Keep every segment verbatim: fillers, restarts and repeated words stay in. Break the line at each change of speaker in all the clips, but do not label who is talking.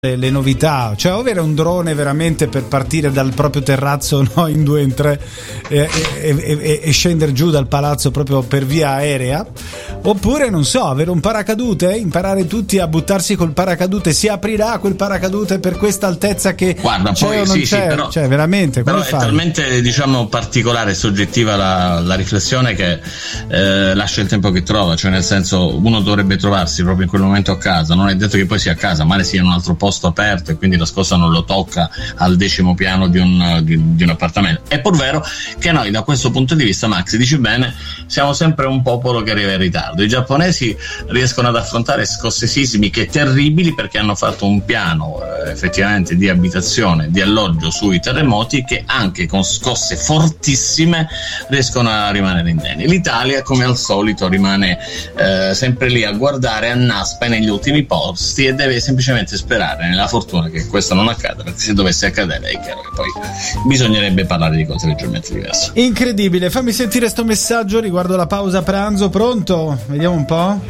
le, le novità, cioè avere un drone veramente per partire dal proprio terrazzo, no, in due in tre e, e, e, e scendere giù dal palazzo proprio per via aerea, oppure non so, avere un paracadute, imparare tutti a buttarsi col paracadute, si aprirà quel paracadute per questa altezza che
guarda,
c'è
poi,
o non
sì,
c'è,
sì, però,
cioè veramente
però
come
è
fai?
talmente, diciamo, particolare e soggettiva la, la riflessione che eh, lascia il tempo che trova, cioè nel senso, uno dovrebbe trovarsi proprio in quel momento a casa, non è detto che poi sia a casa, magari sia in un altro posto aperto e quindi la scossa non lo tocca al decimo piano di un, di, di un appartamento. È pur vero che noi da questo punto di vista, Max, dici bene, siamo sempre un popolo che arriva in ritardo. I giapponesi riescono ad affrontare scosse sismiche terribili perché hanno fatto un piano eh, effettivamente di abitazione, di alloggio sui terremoti, che anche con scosse fortissime riescono a rimanere indenni. L'Italia, come al solito, rimane eh, sempre lì a guardare a naspa negli ultimi posti e deve semplicemente sperare nella fortuna che questo non accada, perché se dovesse accadere è chiaro che poi bisognerebbe parlare di cose leggermente diverse.
Incredibile. Fammi sentire sto messaggio riguardo la pausa pranzo. Pronto? Vediamo un po'.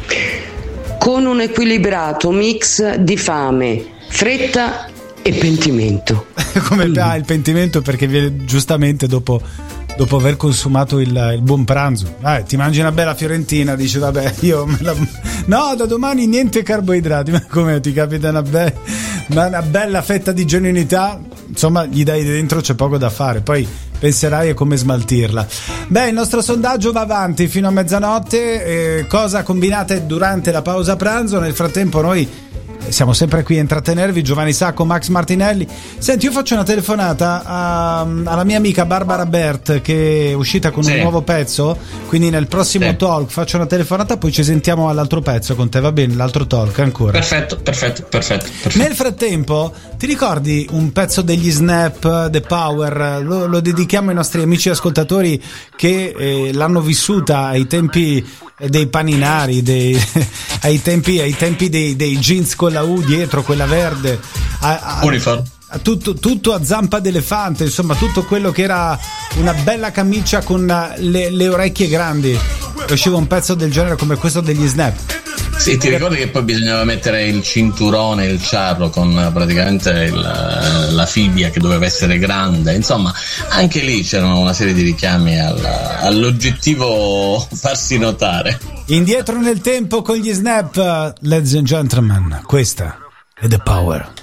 Con un equilibrato mix di fame, fretta e pentimento.
Come mm. ah, il pentimento perché viene giustamente dopo dopo aver consumato il, il buon pranzo. Eh, ti mangi una bella fiorentina, dici vabbè, io me la... no, da domani niente carboidrati. Ma come ti capita una, be... una bella fetta di genuinità, insomma gli dai dentro, c'è poco da fare, poi penserai a come smaltirla. Beh, il nostro sondaggio va avanti fino a mezzanotte. Eh, cosa combinate durante la pausa pranzo? Nel frattempo noi siamo sempre qui a intrattenervi, Giovanni Sacco, Max Martinelli. Senti, io faccio una telefonata a, alla mia amica Barbara Bert, che è uscita con sì. un nuovo pezzo, quindi nel prossimo sì. talk faccio una telefonata, poi ci sentiamo all'altro pezzo con te, va bene? L'altro talk ancora.
Perfetto, perfetto, perfetto, perfetto.
Nel frattempo, ti ricordi un pezzo degli Snap, The Power? Lo, lo dedichiamo ai nostri amici ascoltatori che eh, l'hanno vissuta ai tempi dei paninari, dei, ai tempi, ai tempi dei, dei jeans con la U dietro, quella verde, a, a, a tutto, tutto a zampa d'elefante, insomma tutto quello che era una bella camicia con le, le orecchie grandi. Usciva un pezzo del genere come questo degli Snap.
Sì, ti ricordi che poi bisognava mettere il cinturone, il ciarro con praticamente il, la fibbia che doveva essere grande, insomma anche lì c'erano una serie di richiami al, all'oggettivo farsi notare.
Indietro nel tempo con gli Snap, ladies and gentlemen, questa è The Power.